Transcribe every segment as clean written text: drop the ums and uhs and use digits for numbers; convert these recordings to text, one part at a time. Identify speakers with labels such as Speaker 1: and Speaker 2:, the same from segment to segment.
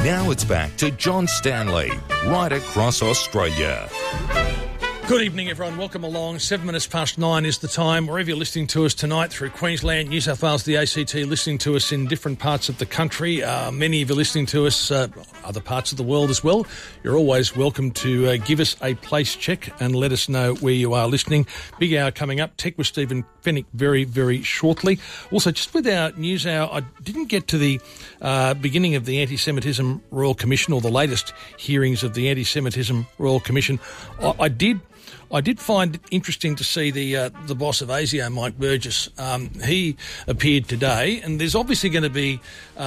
Speaker 1: Now it's back to John Stanley, right across Australia.
Speaker 2: Good evening, everyone. Welcome along. 7 minutes past 9 is the time. Wherever you're listening to us tonight through Queensland, New South Wales, the ACT, listening to us in different parts of the country. Many of you listening to us other parts of the world as well. You're always welcome to give us a place check and let us know where you are listening. Big hour coming up. Tech with Stephen Fennick very, very shortly. Also, just with our news hour, I didn't get to the beginning of the Anti-Semitism Royal Commission or the latest hearings of the Anti-Semitism Royal Commission. I did find it interesting to see the boss of ASIO, Mike Burgess. He appeared today, and there's obviously going to be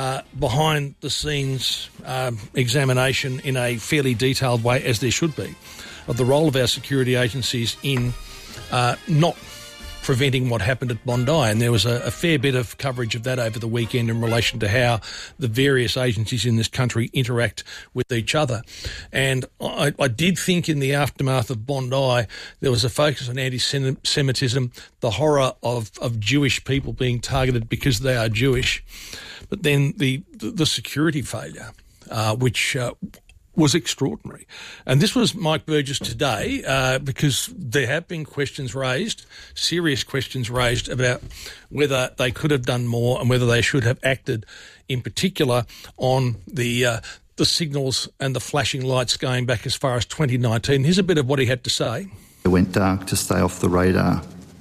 Speaker 2: behind-the-scenes examination in a fairly detailed way, as there should be, of the role of our security agencies in not preventing what happened at Bondi. And there was a fair bit of coverage of that over the weekend in relation to how the various agencies in this country interact with each other. And I did think in the aftermath of Bondi there was a focus on anti-Semitism, the horror of Jewish people being targeted because they are Jewish, but then the security failure, which was extraordinary. And this was Mike Burgess today because there have been questions raised, serious questions raised about whether they could have done more and whether they should have acted in particular on the signals and the flashing lights going back as far as 2019. Here's a bit of what he had to say.
Speaker 3: It went dark to stay off the radar.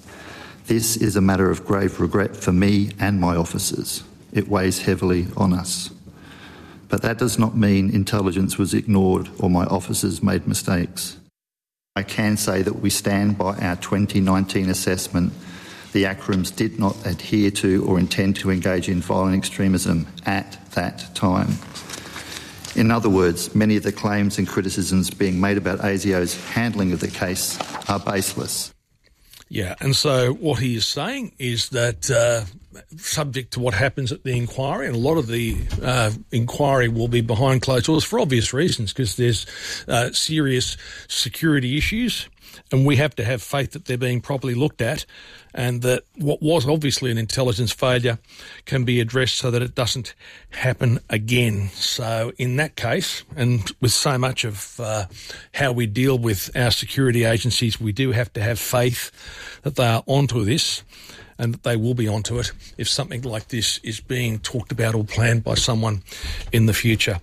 Speaker 3: This is a matter of grave regret for me and my officers. It weighs heavily on us. But that does not mean intelligence was ignored or my officers made mistakes. I can say that we stand by our 2019 assessment. The ACRMs did not adhere to or intend to engage in violent extremism at that time. In other words, many of the claims and criticisms being made about ASIO's handling of the case are baseless.
Speaker 2: Yeah, and so what he is saying is that subject to what happens at the inquiry, and a lot of the inquiry will be behind closed doors for obvious reasons, because there's serious security issues, and we have to have faith that they're being properly looked at, and that what was obviously an intelligence failure can be addressed so that it doesn't happen again. So in that case, and with so much of how we deal with our security agencies, we do have to have faith that they are onto this and that they will be onto it if something like this is being talked about or planned by someone in the future.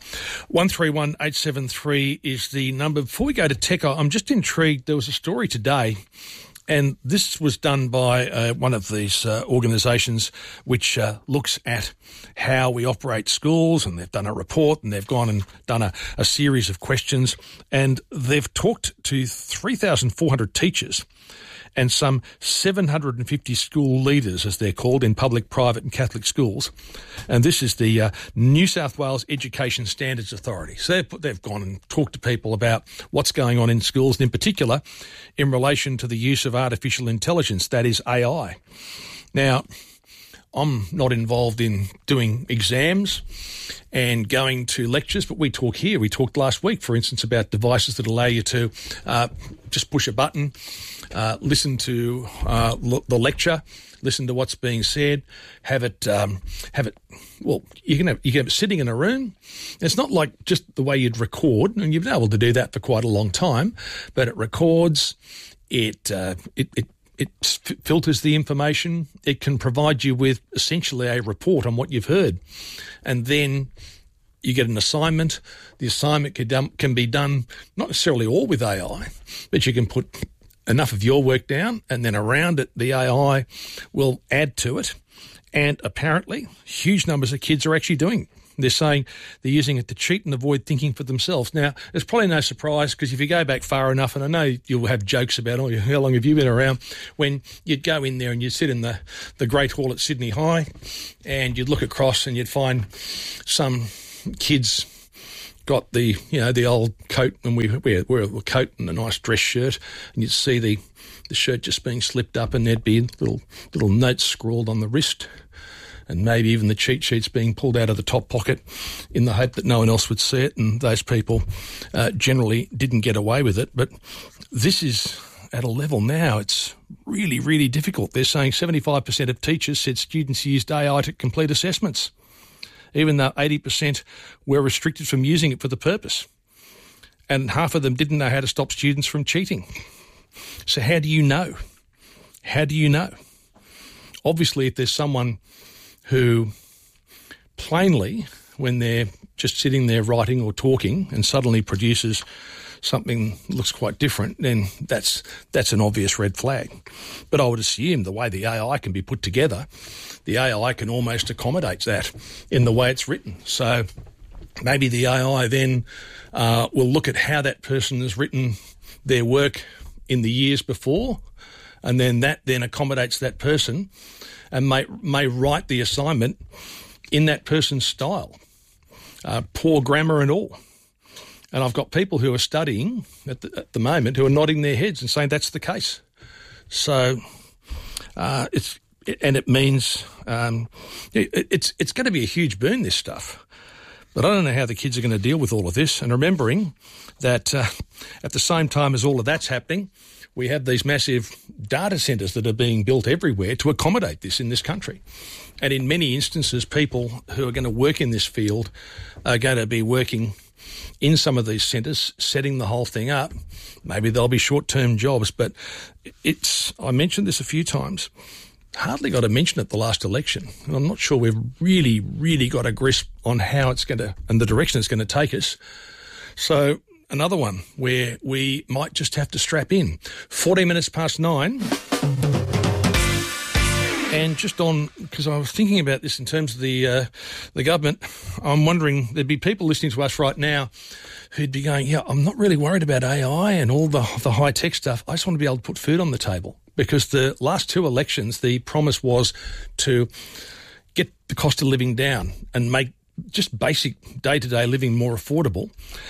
Speaker 2: 131873 is the number. Before we go to tech, I'm just intrigued. There was a story today, and this was done by one of these organisations which looks at how we operate schools, and they've done a report, and they've gone and done a series of questions, and they've talked to 3,400 teachers and some 750 school leaders, as they're called, in public, private and Catholic schools. And this is the New South Wales Education Standards Authority. So they've gone and talked to people about what's going on in schools, and in particular in relation to the use of artificial intelligence, that is AI. Now, I'm not involved in doing exams and going to lectures, but we talk here. We talked last week, for instance, about devices that allow you to just push a button, listen to the lecture, listen to what's being said, have it. Well, you can have it sitting in a room. It's not like just the way you'd record, and you've been able to do that for quite a long time, but it records. It filters the information. It can provide you with essentially a report on what you've heard. And then you get an assignment. The assignment can be done not necessarily all with AI, but you can put enough of your work down, and then around it the AI will add to it. And apparently huge numbers of kids are actually doing it. They're saying they're using it to cheat and avoid thinking for themselves. Now, it's probably no surprise, because if you go back far enough, and I know you'll have jokes about, oh, how long have you been around, when you'd go in there and you'd sit in the Great Hall at Sydney High, and you'd look across and you'd find some kids got the old coat, and we wear a coat and a nice dress shirt, and you'd see the shirt just being slipped up, and there'd be little notes scrawled on the wrist, and maybe even the cheat sheets being pulled out of the top pocket in the hope that no one else would see it, and those people generally didn't get away with it. But this is at a level now, it's really, really difficult. They're saying 75% of teachers said students used AI to complete assessments. even though 80% were restricted from using it for the purpose. And half of them didn't know how to stop students from cheating. So how do you know? How do you know? Obviously, if there's someone who plainly, when they're just sitting there writing or talking and suddenly produces something that looks quite different, then that's an obvious red flag. But I would assume the way the AI can be put together, the AI can almost accommodate that in the way it's written. So maybe the AI then will look at how that person has written their work in the years before, and then that then accommodates that person and may write the assignment in that person's style, poor grammar and all. And I've got people who are studying at the moment who are nodding their heads and saying that's the case. So it means it's going to be a huge boon, this stuff. But I don't know how the kids are going to deal with all of this. And remembering that at the same time as all of that's happening, we have these massive data centres that are being built everywhere to accommodate this in this country. And in many instances, people who are going to work in this field are going to be working in some of these centres, setting the whole thing up. Maybe there'll be short-term jobs, but I mentioned this a few times, hardly got a mention at the last election. And I'm not sure we've really, really got a grasp on how it's going to, and the direction it's going to take us. So another one where we might just have to strap in. 14 minutes past 9. And just on, because I was thinking about this in terms of the government, I'm wondering, there'd be people listening to us right now who'd be going, yeah, I'm not really worried about AI and all the high-tech stuff. I just want to be able to put food on the table. Because the last two elections, the promise was to get the cost of living down and make just basic day-to-day living more affordable.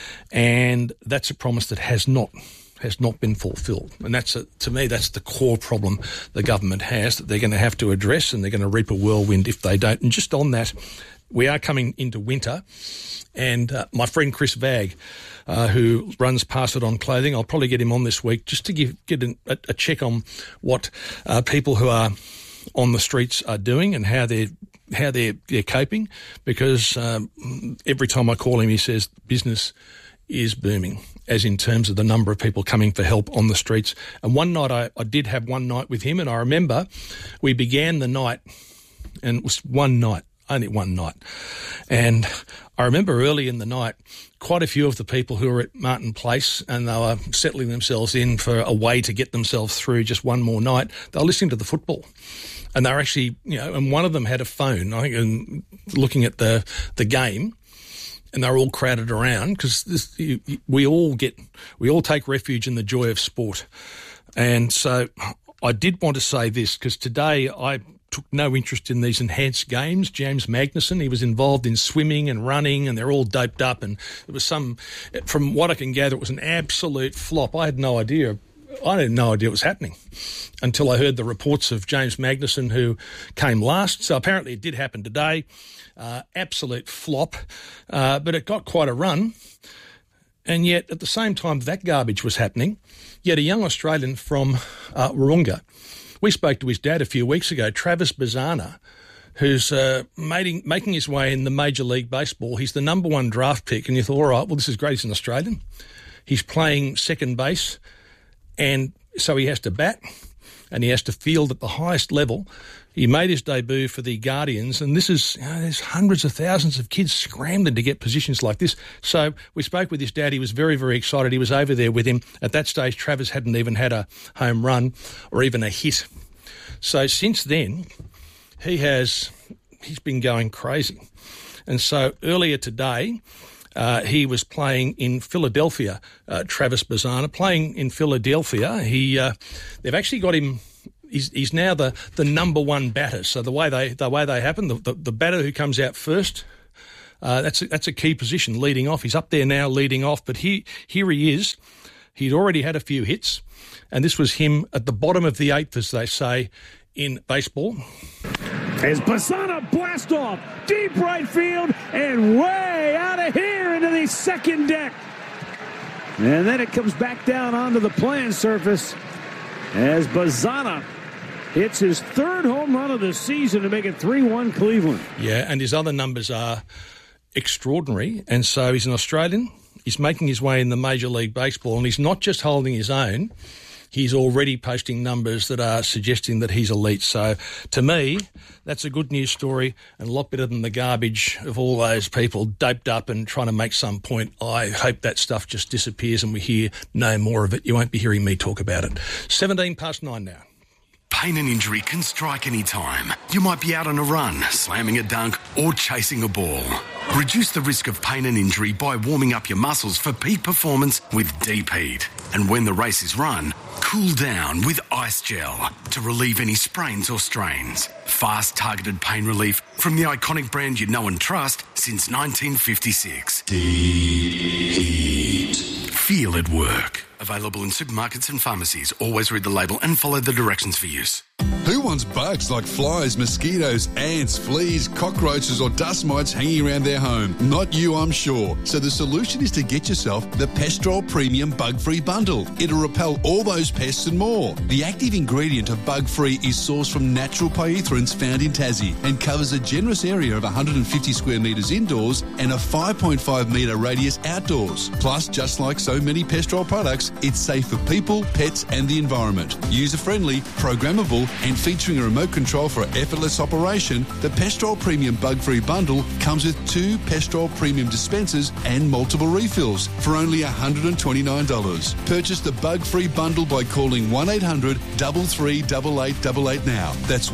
Speaker 2: And that's a promise that has not been fulfilled. And to me, that's the core problem the government has that they're going to have to address, and they're going to reap a whirlwind if they don't. And just on that, we are coming into winter, and my friend Chris Vagg, who runs Pass It On Clothing, I'll probably get him on this week just to get a check on what people who are on the streets are doing and how they're coping, because every time I call him, he says business is booming, as in terms of the number of people coming for help on the streets. And one night, I did have one night with him, and I remember we began the night, and it was one night, only one night. And I remember early in the night, quite a few of the people who were at Martin Place, and they were settling themselves in for a way to get themselves through just one more night, they were listening to the football. And they were actually, and one of them had a phone, I think, and looking at the game. And they're all crowded around because we all take refuge in the joy of sport. And so I did want to say this, because today I took no interest in these enhanced games. James Magnuson, he was involved in swimming and running, and they're all doped up. And it was from what I can gather, it was an absolute flop. I had no idea it was happening until I heard the reports of James Magnuson, who came last. So apparently it did happen today. Absolute flop, but it got quite a run. And yet at the same time that garbage was happening, yet a young Australian from Wahroonga, we spoke to his dad a few weeks ago, Travis Bazana, who's making his way in the Major League Baseball. He's the number one draft pick, and you thought, all right, well, this is great, he's an Australian. He's playing second base, and so he has to bat and he has to field at the highest level. He made his debut for the Guardians, and this is, there's hundreds of thousands of kids scrambling to get positions like this. So we spoke with his dad. He was very, very excited. He was over there with him. At that stage, Travis hadn't even had a home run or even a hit. So since then, he's been going crazy. And so earlier today, he was playing in Philadelphia, Travis Bazana, playing in Philadelphia. They've actually got him. He's now the number one batter. So the way they happen, the batter who comes out first, that's a key position, leading off. He's up there now, leading off. But here he is. He'd already had a few hits, and this was him at the bottom of the eighth, as they say in baseball.
Speaker 4: As Bazana blast off deep right field and way out of here into the second deck. And then it comes back down onto the playing surface as Bazana It's his third home run of the season to make it 3-1 Cleveland.
Speaker 2: Yeah, and his other numbers are extraordinary. And so he's an Australian. He's making his way in the Major League Baseball, and he's not just holding his own. He's already posting numbers that are suggesting that he's elite. So, to me, that's a good news story and a lot better than the garbage of all those people doped up and trying to make some point. I hope that stuff just disappears and we hear no more of it. You won't be hearing me talk about it. 9:17 now.
Speaker 5: Pain and injury can strike any time. You might be out on a run, slamming a dunk, or chasing a ball. Reduce the risk of pain and injury by warming up your muscles for peak performance with Deep Heat. And when the race is run, cool down with Ice Gel to relieve any sprains or strains. Fast, targeted pain relief from the iconic brand you know and trust since 1956. Deep Heat. Feel it work. Available in supermarkets and pharmacies. Always read the label and follow the directions for use.
Speaker 6: Who wants bugs like flies, mosquitoes, ants, fleas, cockroaches or dust mites hanging around their home? Not you, I'm sure. So the solution is to get yourself the Pestrol Premium Bug-Free Bundle. It'll repel all those pests and more. The active ingredient of Bug-Free is sourced from natural pyrethroids found in Tassie and covers a generous area of 150 square metres indoors and a 5.5 metre radius outdoors. Plus, just like so many Pestrol products, it's safe for people, pets and the environment. User-friendly, programmable and featuring a remote control for effortless operation, the Pestrol Premium Bug-Free Bundle comes with 2 Pestrol Premium dispensers and multiple refills for only $129. Purchase the Bug-Free Bundle by calling 1-800-338888 now. That's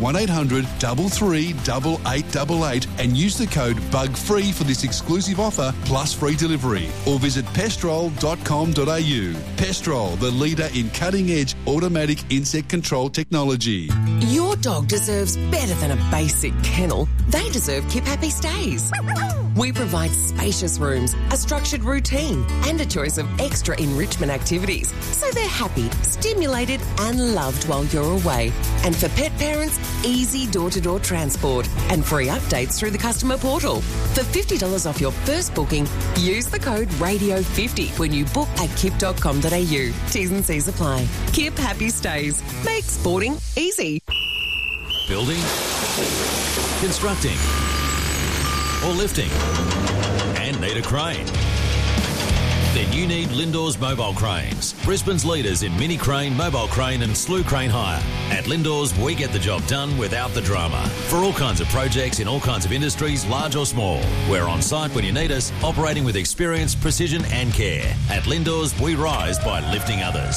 Speaker 6: 1-800-338888 and use the code BUGFREE for this exclusive offer plus free delivery. Or visit pestrol.com.au. Pestrol, the leader in cutting-edge automatic insect control technology.
Speaker 7: Your dog deserves better than a basic kennel. They deserve Keep Happy Stays. We provide spacious rooms, a structured routine, and a choice of extra enrichment activities, so they're happy, stimulated, and loved while you're away. And for pet parents, easy door-to-door transport and free updates through the customer portal. For $50 off your first booking, use the code RADIO50 when you book at kip.com.au. T's and C's apply. Keep Happy Stays. Make sporting easy.
Speaker 8: Building, constructing, or lifting, and need a crane? Then you need Lindors Mobile Cranes, Brisbane's leaders in mini crane, mobile crane and slew crane hire. At Lindors, we get the job done without the drama. For all kinds of projects in all kinds of industries, large or small. We're on site when you need us, operating with experience, precision and care. At Lindors, we rise by lifting others.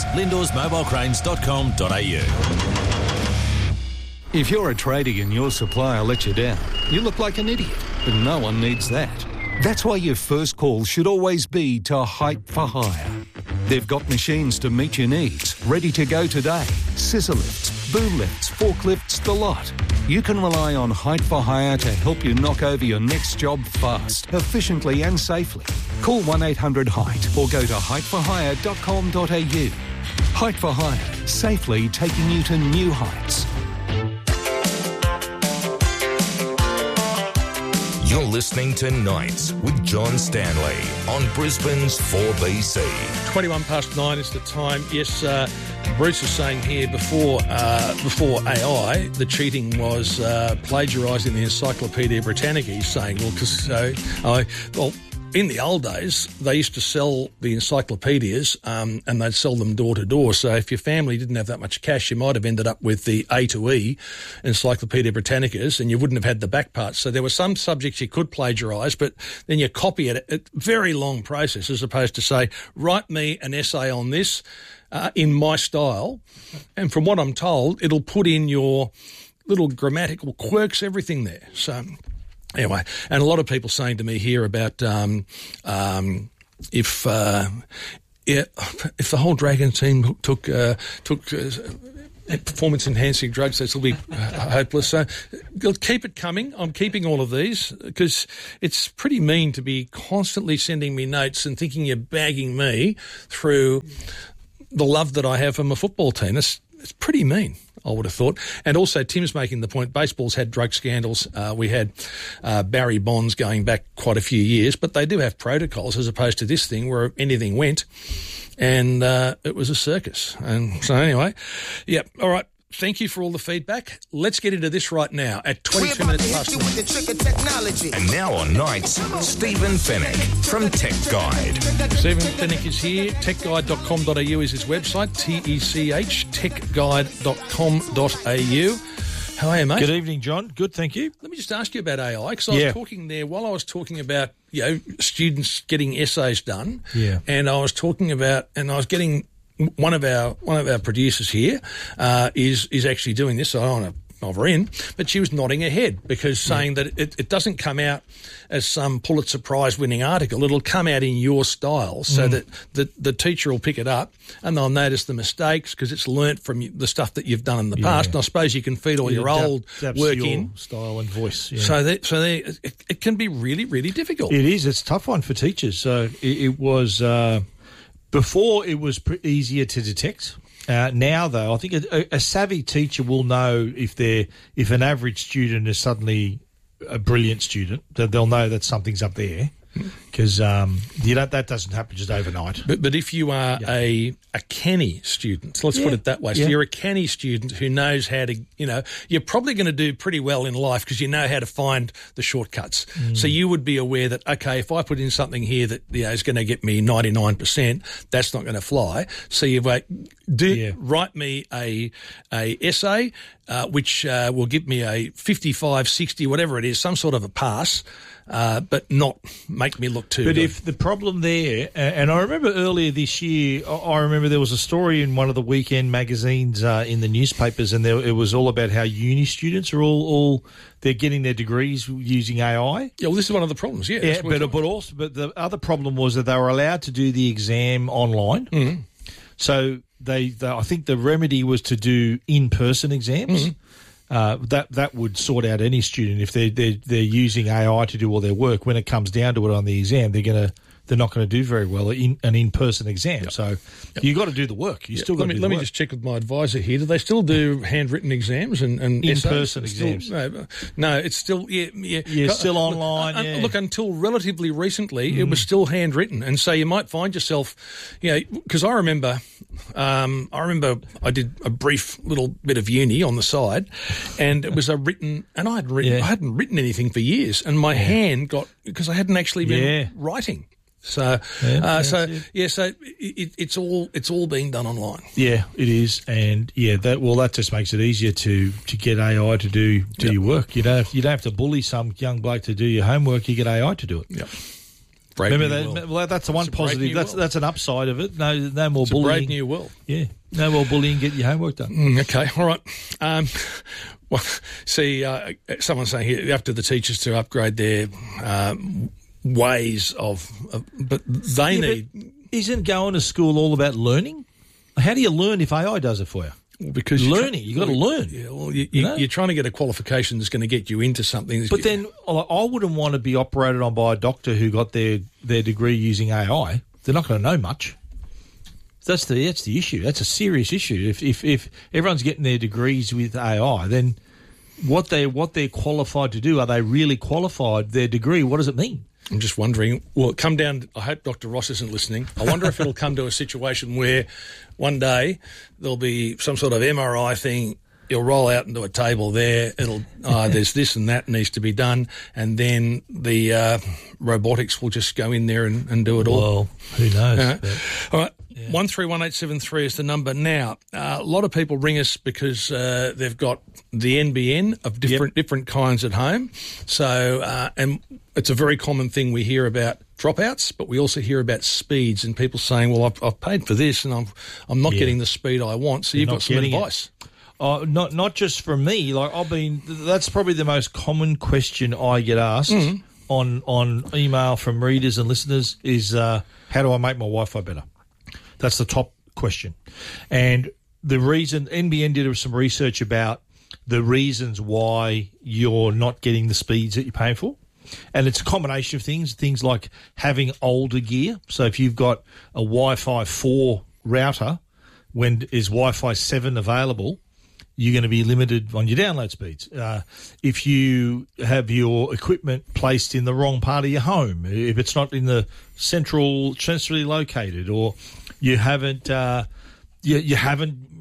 Speaker 8: LindorsMobileCranes.com.au.
Speaker 9: If you're a tradie and your supplier lets you down, you look like an idiot, but no one needs that. That's why your first call should always be to Height for Hire. They've got machines to meet your needs, ready to go today. Scissor lifts, boom lifts, forklifts, the lot. You can rely on Height for Hire to help you knock over your next job fast, efficiently and safely. Call 1-800-HEIGHT or go to heightforhire.com.au. Height for Hire, safely taking you to new heights.
Speaker 1: You're listening to Nights with John Stanley on Brisbane's 4BC.
Speaker 2: 9:21 is the time. Yes, Bruce was saying here before AI, the cheating was plagiarising the Encyclopaedia Britannica. He's saying, in the old days, they used to sell the encyclopedias and they'd sell them door to door. So if your family didn't have that much cash, you might have ended up with the A to E Encyclopaedia Britannicas and you wouldn't have had the back parts. So there were some subjects you could plagiarise, but then you copy it. It's a very long process as opposed to say, write me an essay on this in my style. And from what I'm told, it'll put in your little grammatical quirks, everything there. So anyway, and a lot of people saying to me here about if the whole Dragon team took performance-enhancing drugs, this will be hopeless. So keep it coming. I'm keeping all of these because it's pretty mean to be constantly sending me notes and thinking you're bagging me through the love that I have for my football team. It's pretty mean, I would have thought. And also Tim's making the point, baseball's had drug scandals. We had Barry Bonds going back quite a few years, but they do have protocols as opposed to this thing where anything went. And it was a circus. And so anyway, yeah, all right. thank you for all the feedback. Let's get into this right now at 22 minutes past 1.
Speaker 1: And now on nights, Stephen Fennick from Tech Guide.
Speaker 2: Stephen Fennick is here. Techguide.com.au is his website, TECH, techguide.com.au. How are you, mate?
Speaker 10: Good evening, John. Good, thank you.
Speaker 2: Let me just ask you about AI, because I was talking there, while I was talking about, students getting essays done, and I was talking about, and I was getting one of our producers here is actually doing this, so I don't want to of her in, but she was nodding her head because saying that it doesn't come out as some Pulitzer Prize winning article. It'll come out in your style so that the teacher will pick it up and they'll notice the mistakes because it's learnt from the stuff that you've done in the past. And I suppose you can feed all your old work in. Style and voice. Yeah. So it can be really, really difficult.
Speaker 10: It is. It's a tough one for teachers. So it was before it was easier to detect. Now, though, I think a savvy teacher will know if an average student is suddenly a brilliant student, that they'll know that something's up there. Because that doesn't happen just overnight.
Speaker 2: But if you are a canny student, let's put it that way. So you're a canny student who knows how to, you're probably going to do pretty well in life because you know how to find the shortcuts. So you would be aware that, okay, if I put in something here that is going to get me 99%, that's not going to fly. So you write me a essay which will give me a 55, 60, whatever it is, some sort of a pass. But not make me look too good.
Speaker 10: But if the problem there, and I remember earlier this year, I remember there was a story in one of the weekend magazines in the newspapers, and it was all about how uni students are all they're getting their degrees using AI.
Speaker 2: Yeah, well, this is one of the problems. But
Speaker 10: the other problem was that they were allowed to do the exam online. Mm-hmm. So I think the remedy was to do in-person exams. Mm-hmm. That would sort out any student if they're using AI to do all their work. When it comes down to it on the exam, they're not going to do very well in an in-person exam. Yep. So you've got to do the work. You still got to do the work. Let
Speaker 2: me just check with my advisor here. Do they still do handwritten exams and
Speaker 10: in-person exams?
Speaker 2: No, it's still
Speaker 10: still online.
Speaker 2: Look, until relatively recently, it was still handwritten, and so you might find yourself, because I remember I did a brief little bit of uni on the side, and it was I hadn't written anything for years, and my hand got, because I hadn't actually been writing. So it's all being done online.
Speaker 10: Yeah, it is, and that just makes it easier to get AI to do your work. You don't have to bully some young bloke to do your homework. You get AI to do it.
Speaker 2: Yep.
Speaker 10: Remember that? Well, that's the one positive. That's an upside of it. No more bullying.
Speaker 2: It's a brave new world.
Speaker 10: Yeah, no more bullying. Get your homework done.
Speaker 2: Okay, all right. Someone's saying here, you have to the teachers to upgrade their ways but they need.
Speaker 10: But isn't going to school all about learning? How do you learn if AI does it for you?
Speaker 2: Well, because
Speaker 10: you got to learn.
Speaker 2: Yeah, well, you're trying to get a qualification that's going to get you into something.
Speaker 10: But then I wouldn't want to be operated on by a doctor who got their degree using AI. They're not going to know much. That's the issue. That's a serious issue. If everyone's getting their degrees with AI, then what they're qualified to do, are they really qualified? Their degree, what does it mean?
Speaker 2: I'm just wondering, will it come down, I hope Dr. Ross isn't listening, I wonder if it'll come to a situation where one day there'll be some sort of MRI thing, you'll roll out into a table there, there's this and that needs to be done, and then the robotics will just go in there and do it all.
Speaker 10: Well, who knows?
Speaker 2: All right. 131873 is the number. Now, a lot of people ring us because they've got the NBN of different kinds at home. So, and it's a very common thing we hear about dropouts, but we also hear about speeds and people saying, well, I've paid for this and I'm not getting the speed I want. So you've got some advice.
Speaker 10: Not just from me. That's probably the most common question I get asked on email from readers and listeners is, how do I make my Wi-Fi better? That's the top question. And the reason, NBN did some research about the reasons why you're not getting the speeds that you're paying for. And it's a combination of things like having older gear. So if you've got a Wi-Fi 4 router, when is Wi-Fi 7 available, you're going to be limited on your download speeds. If you have your equipment placed in the wrong part of your home, if it's not in the centrally located, or you haven't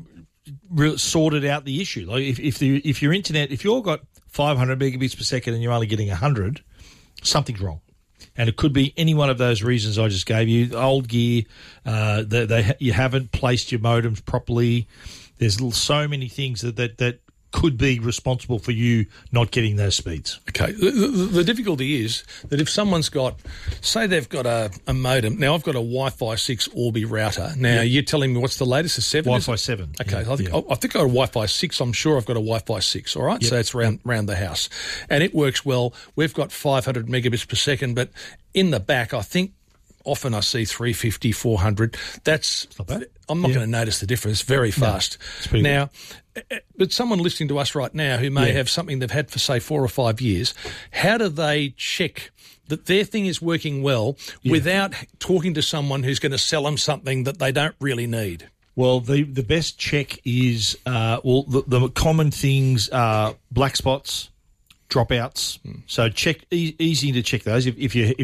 Speaker 10: sorted out the issue. Like if your internet, if you've got 500 megabits per second and you're only getting 100, something's wrong. And it could be any one of those reasons I just gave you. Old gear, you haven't placed your modems properly. There's so many things that could be responsible for you not getting those speeds.
Speaker 2: Okay. The difficulty is that if someone's got, say they've got a modem. Now, I've got a Wi-Fi 6 Orbi router. Now, You're telling me what's the latest? A 7?
Speaker 10: Wi-Fi 7.
Speaker 2: Okay.
Speaker 10: Yeah.
Speaker 2: I think I've got a Wi-Fi 6. I'm sure I've got a Wi-Fi 6, all right? Yep. So it's around the house. And it works well. We've got 500 megabits per second, but in the back, I think often I see 350, 400. That's not bad. I'm not going to notice the difference. It's very fast.
Speaker 10: No,
Speaker 2: now, but someone listening to us right now who may have something they've had for, say, 4 or 5 years, how do they check that their thing is working well without talking to someone who's going to sell them something that they don't really need?
Speaker 10: Well, the best check is, the common things are black spots, dropouts. So easy to check those if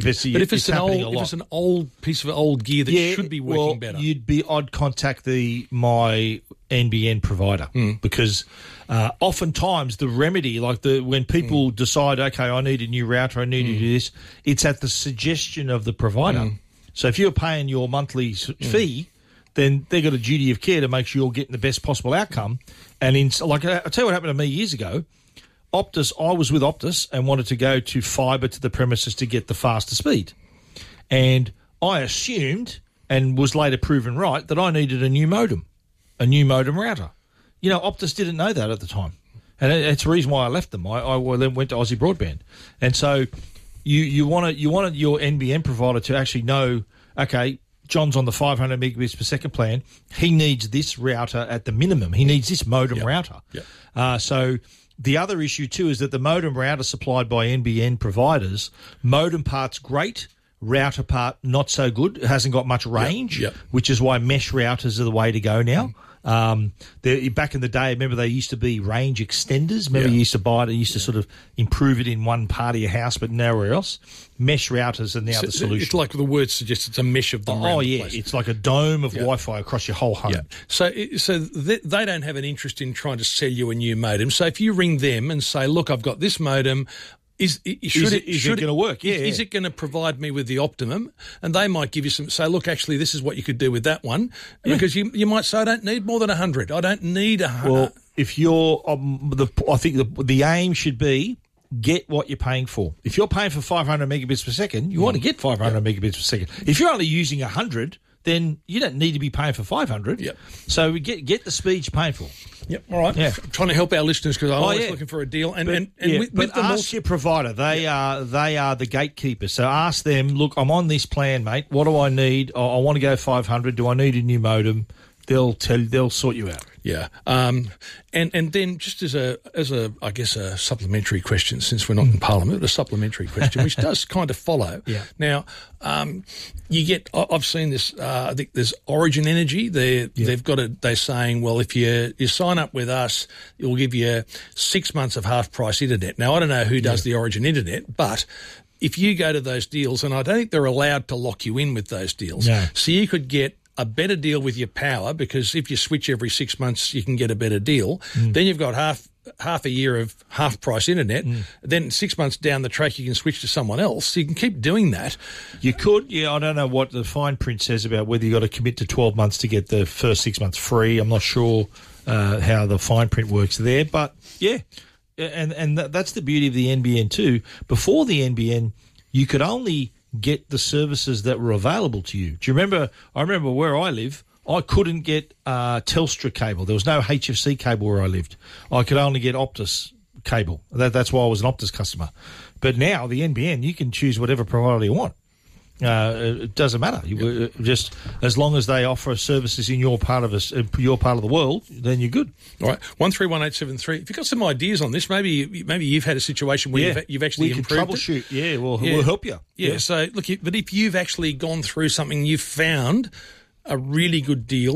Speaker 10: it's
Speaker 2: an old piece of old gear that should be working better.
Speaker 10: I'd contact my NBN provider because oftentimes the remedy, when people decide, okay, I need a new router, I need to do this, it's at the suggestion of the provider. So if you're paying your monthly fee, then they've got a duty of care to make sure you're getting the best possible outcome. And I'll tell you what happened to me years ago. Optus, I was with Optus and wanted to go to fibre to the premises to get the faster speed. And I assumed, and was later proven right, that I needed a new modem router. Optus didn't know that at the time. And it's the reason why I left them. I then went to Aussie Broadband. And so you wanted your NBN provider to actually know, okay, John's on the 500 megabits per second plan. He needs this router at the minimum. He needs this modem router.
Speaker 2: Yep.
Speaker 10: So the other issue too is that the modem router supplied by NBN providers, modem part's great, router part not so good. It hasn't got much range, which is why mesh routers are the way to go now. Back in the day, remember they used to be range extenders. Remember you used to buy it, you used to sort of improve it in one part of your house, but nowhere else. Mesh routers are now the solution.
Speaker 2: It's like the word suggests, it's a mesh of them.
Speaker 10: Oh yeah, it's like a dome of Wi-Fi across your whole home.
Speaker 2: Yeah. So they don't have an interest in trying to sell you a new modem. So if you ring them and say, look, I've got this modem, Is it going to work? Is it going to provide me with the optimum? And they might give you say, look, actually, this is what you could do with that one. Because you might say, I don't need more than 100. I don't need 100.
Speaker 10: Well, if you're, I think the aim should be get what you're paying for. If you're paying for 500 megabits per second, you want to get 500 megabits per second. If you're only using 100, then you don't need to be paying for 500.
Speaker 2: Yep.
Speaker 10: So get the speed you're paying for.
Speaker 2: Yep. All right. Yeah. I'm trying to help our listeners because I'm always looking for a deal.
Speaker 10: But ask your provider. They are the gatekeepers. So ask them. Look, I'm on this plan, mate. What do I need? I want to go 500. Do I need a new modem? They'll sort you out.
Speaker 2: Yeah. And then just as a I guess a supplementary question, since we're not in Parliament, a supplementary question which does kind of follow.
Speaker 10: Yeah.
Speaker 2: Now, you get. I've seen this. I think there's Origin Energy. They're saying, well, if you sign up with us, it will give you 6 months of half price internet. Now, I don't know who does the Origin internet, but if you go to those deals, and I don't think they're allowed to lock you in with those deals, so you could get a better deal with your power, because if you switch every 6 months, you can get a better deal. Then you've got half a year of half price internet. Then 6 months down the track, you can switch to someone else. So you can keep doing that.
Speaker 10: You could, I don't know what the fine print says about whether you got to commit to 12 months to get the first 6 months free. I'm not sure how the fine print works there, but and that's the beauty of the NBN too. Before the NBN, you could only get the services that were available to you. Do you remember? I remember where I live, I couldn't get Telstra cable. There was no HFC cable where I lived. I could only get Optus cable. That's why I was an Optus customer. But now, the NBN, you can choose whatever provider you want. It doesn't matter. Just as long as they offer services in your part of the world, then you're good.
Speaker 2: All right, 131873. If you've got some ideas on this, maybe you've had a situation where you've actually improved
Speaker 10: troubleshoot. We'll help you.
Speaker 2: Yeah. So look, but if you've actually gone through something, you've found a really good deal